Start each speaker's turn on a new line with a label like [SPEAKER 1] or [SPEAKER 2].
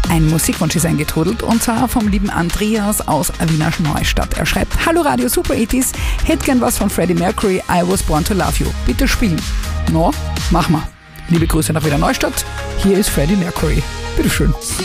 [SPEAKER 1] Ein Musikwunsch ist eingetrudelt und zwar vom lieben Andreas aus Wiener Neustadt. Er schreibt: Hallo Radio Super 80s, hätte gern was von Freddie Mercury, I Was Born to Love You. Bitte spielen. No, mach mal. Liebe Grüße nach Wiener Neustadt. Hier ist Freddie Mercury. Bitteschön.